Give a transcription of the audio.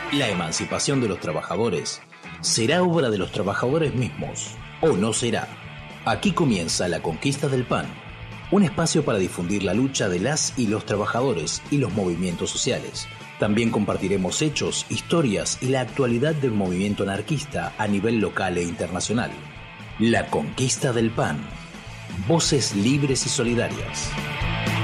La emancipación de los trabajadores será obra de los trabajadores mismos, o no será. Aquí comienza La Conquista del PAN, un espacio para difundir la lucha de las y los trabajadores y los movimientos sociales. También compartiremos hechos, historias y la actualidad del movimiento anarquista a nivel local e internacional. La Conquista del PAN. Voces libres y solidarias.